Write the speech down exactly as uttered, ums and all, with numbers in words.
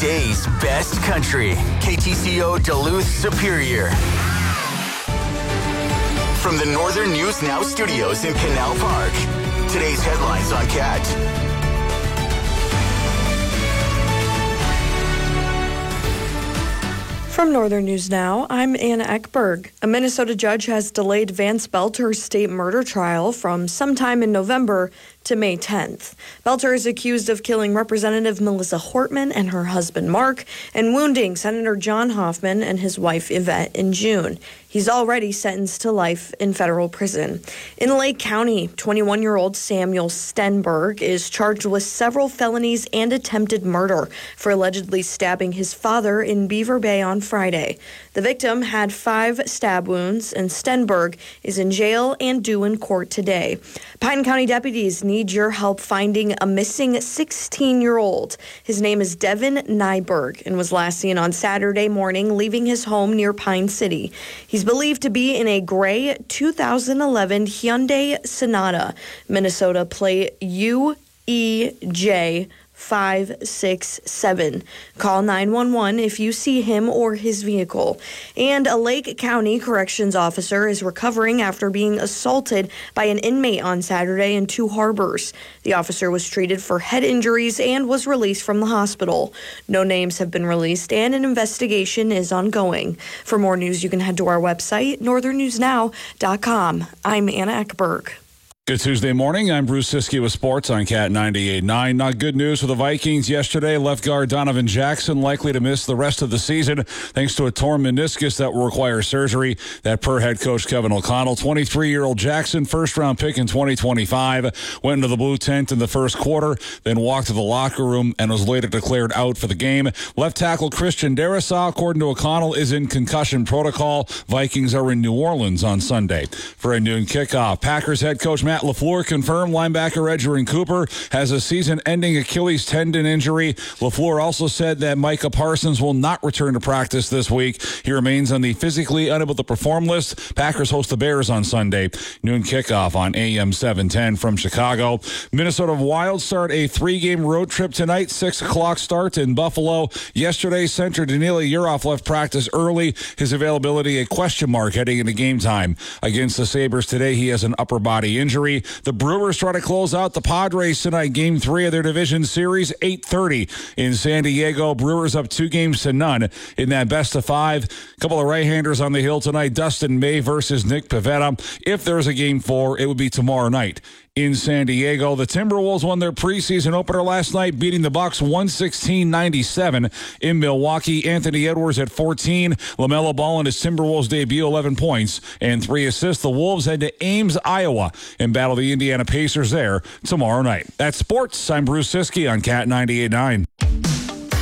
Today's best country. K T C O Duluth Superior. From the Northern News Now studios in Canal Park. Today's headlines on Cat. From Northern News Now, I'm Anna Ekberg. A Minnesota judge has delayed Vance Belter's state murder trial from sometime in November to May tenth. Belter is accused of killing Representative Melissa Hortman and her husband Mark and wounding Senator John Hoffman and his wife Yvette in June. He's already sentenced to life in federal prison. In Lake County, twenty-one-year-old Samuel Stenberg is charged with several felonies and attempted murder for allegedly stabbing his father in Beaver Bay on Friday. The victim had five stab wounds, and Stenberg is in jail and due in court today. Pine County deputies need your help finding a missing sixteen-year-old. His name is Devin Nyberg and was last seen on Saturday morning leaving his home near Pine City. He's believed to be in a gray two thousand eleven Hyundai Sonata. Minnesota plate U E J five six seven. Call nine one one if you see him or his vehicle. And a Lake County corrections officer is recovering after being assaulted by an inmate on Saturday in Two Harbors. The officer was treated for head injuries and was released from the hospital. No names have been released and an investigation is ongoing. For more news, you can head to our website, northern news now dot com. I'm Anna Ekberg. Good Tuesday morning. I'm Bruce Siskey with sports on Cat ninety-eight point nine. Not good news for the Vikings yesterday. Left guard Donovan Jackson likely to miss the rest of the season thanks to a torn meniscus that will require surgery. That per head coach Kevin O'Connell. twenty-three-year-old Jackson, first-round pick in twenty twenty-five, went into the blue tent in the first quarter, then walked to the locker room and was later declared out for the game. Left tackle Christian Darrisaw, according to O'Connell, is in concussion protocol. Vikings are in New Orleans on Sunday for a noon kickoff. Packers head coach Matt LaFleur confirmed linebacker Edgerrin Cooper has a season-ending Achilles tendon injury. LaFleur also said that Micah Parsons will not return to practice this week. He remains on the physically unable to perform list. Packers host the Bears on Sunday. Noon kickoff on A M seven ten from Chicago. Minnesota Wild start a three-game road trip tonight. Six o'clock start in Buffalo. Yesterday, center Danila Yurov left practice early. His availability a question mark heading into game time. Against the Sabres today, he has an upper body injury. The Brewers try to close out the Padres tonight, game three of their division series, eight thirty in San Diego. Brewers up two games to none in that best of five. A couple of right-handers on the hill tonight, Dustin May versus Nick Pivetta. If there's a game four, it would be tomorrow night in San Diego. The Timberwolves won their preseason opener last night, beating the Bucks one sixteen ninety-seven in Milwaukee. Anthony Edwards at fourteen. LaMelo Ball in his Timberwolves debut, eleven points and three assists. The Wolves head to Ames, Iowa, and battle the Indiana Pacers there tomorrow night. That's sports. I'm Bruce Siskey on Cat ninety-eight point nine.